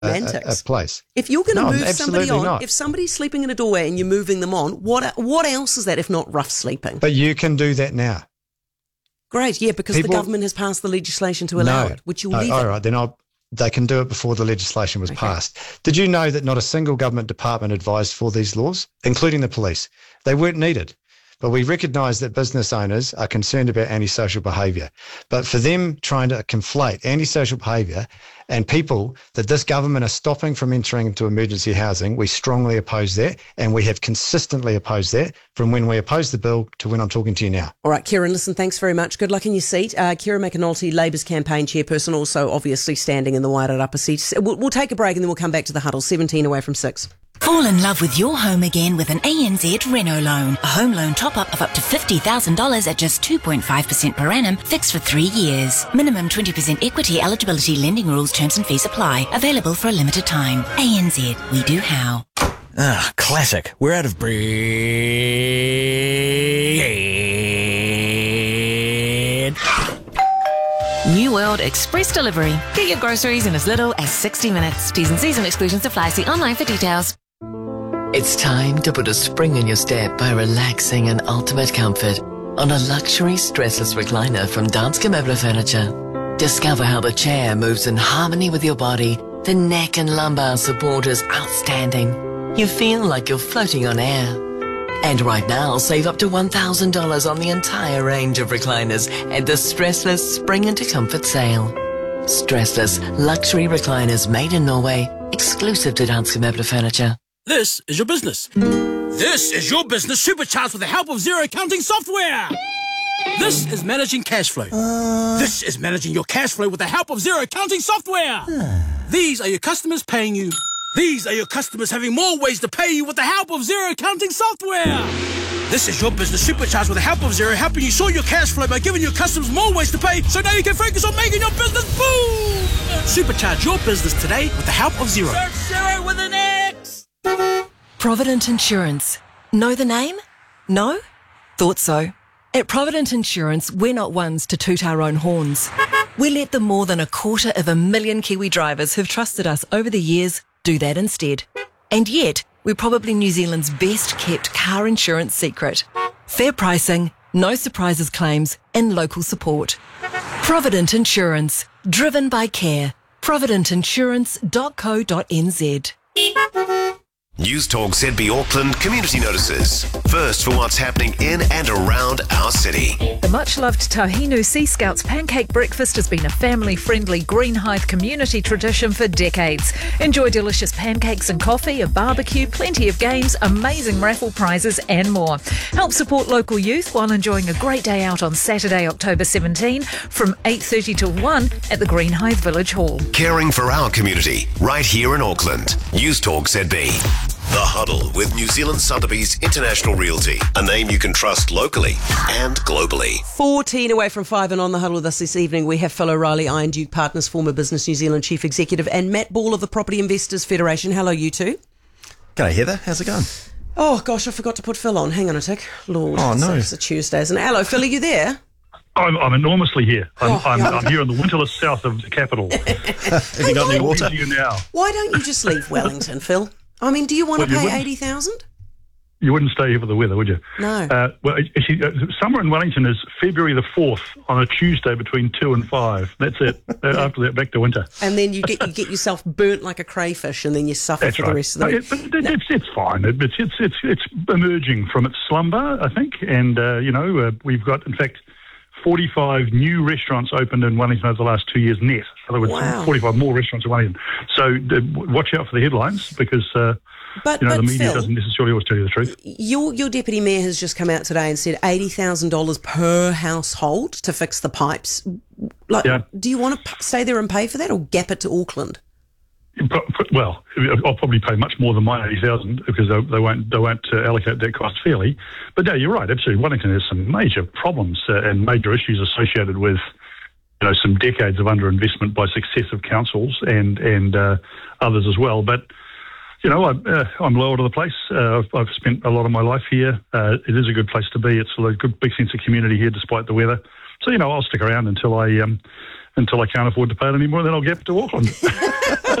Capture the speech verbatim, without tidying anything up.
a, a place. If you're going to no, move somebody on, not. if somebody's sleeping in a doorway and you're moving them on, what what else is that if not rough sleeping? But you can do that now. Great, yeah, because People, the government has passed the legislation to allow no, it, which you'll no, leave all it. right, then I'll, they can do it before the legislation was Okay. passed. Did you know that not a single government department advised for these laws, including the police? They weren't needed. But we recognise that business owners are concerned about antisocial behaviour. But for them trying to conflate antisocial behaviour and people that this government are stopping from entering into emergency housing, we strongly oppose that, and we have consistently opposed that from when we opposed the bill to when I'm talking to you now. All right, Kieran, listen, thanks very much. Good luck in your seat. Uh, Kieran McAnulty, Labour's campaign chairperson, also obviously standing in the Wairarapa seat. We'll, we'll take a break and then we'll come back to the huddle, seventeen away from six. Fall in love with your home again with an A N Z Renault loan. A home loan top-up of up to fifty thousand dollars at just two point five percent per annum, fixed for three years. Minimum twenty percent equity eligibility, lending rules, terms and fees apply. Available for a limited time. A N Z, we do how. Ah, classic. We're out of bread. New World Express Delivery. Get your groceries in as little as sixty minutes. T's and C's and exclusions apply. See online for details. It's time to put a spring in your step by relaxing in ultimate comfort on a luxury stressless recliner from Danske Møbler Furniture. Discover how the chair moves in harmony with your body. The neck and lumbar support is outstanding. You feel like you're floating on air. And right now, save up to one thousand dollars on the entire range of recliners at the Stressless Spring into Comfort sale. Stressless luxury recliners made in Norway, exclusive to Danske Møbler Furniture. This is your business. This is your business supercharged with the help of Xero accounting software. This is managing cash flow. Uh... This is managing your cash flow with the help of Xero accounting software. These are your customers paying you. These are your customers having more ways to pay you with the help of Xero accounting software. This is your business supercharged with the help of Xero, helping you sort your cash flow by giving your customers more ways to pay, so now you can focus on making your business boom. Supercharge your business today with the help of Xero. Search Xero with an X. Provident Insurance. Know the name? No? Thought so. At Provident Insurance, we're not ones to toot our own horns. We let the more than a quarter of a million Kiwi drivers who've trusted us over the years do that instead. And yet, we're probably New Zealand's best kept car insurance secret. Fair pricing, no surprises claims, and local support. Provident Insurance. Driven by care. provident insurance dot co dot n z. News Talk Z B Auckland community notices. First for what's happening in and around our city. The much-loved Tahinu Sea Scouts pancake breakfast has been a family-friendly Greenhithe community tradition for decades. Enjoy delicious pancakes and coffee, a barbecue, plenty of games, amazing raffle prizes and more. Help support local youth while enjoying a great day out on Saturday, October seventeenth from eight thirty till one at the Greenhithe Village Hall. Caring for our community, right here in Auckland. News Talk Z B. The Huddle with New Zealand Sotheby's International Realty, a name you can trust locally and globally. fourteen away from five, and on the huddle with us this evening we have Phil O'Reilly, Iron Duke Partners, former Business New Zealand Chief Executive, and Matt Ball of the Property Investors Federation. Hello, you two. G'day, Heather. How's it going? Oh, gosh, I forgot to put Phil on. Hang on a tick. Lord, oh, no. It's a Tuesday, isn't it? Hello, Phil, are you there? I'm, I'm enormously here. I'm, Oh, I'm, yeah. I'm here in the winterless south of the capital. Have you got any water? You now. Why don't you just leave Wellington, Phil? I mean, do you want Well, to you pay wouldn't. eighty thousand dollars? You wouldn't stay here for the weather, would you? No. Uh, well, actually, uh, summer in Wellington is February the fourth on a Tuesday between two and five. That's it. Uh, After that, back to winter. And then you get you get yourself burnt like a crayfish, and then you suffer That's for right. the rest of the No, week. it, but it, it's it's fine. It, it's it's it's it's emerging from its slumber, I think. And uh, you know, uh, we've got, in fact, forty-five new restaurants opened in Wellington over the last two years net. In other words, Wow. forty-five more restaurants in Wellington. So uh, watch out for the headlines, because uh, But, you know but the media Phil, doesn't necessarily always tell you the truth. your your deputy mayor has just come out today and said eighty thousand dollars per household to fix the pipes. Like, Yeah. do you want to p- stay there and pay for that, or gap it to Auckland? Pro- pro- Well, I'll probably pay much more than my eighty thousand, because they, they won't they won't uh, allocate that cost fairly. But no, you're right. Absolutely, Wellington has some major problems uh, and major issues associated with, you know, some decades of underinvestment by successive councils and and uh, others as well. But you know, I, uh, I'm loyal to the place. Uh, I've, I've spent a lot of my life here. Uh, it is a good place to be. It's a good big sense of community here, despite the weather. So you know, I'll stick around until I um, until I can't afford to pay it anymore. Then I'll get to Auckland.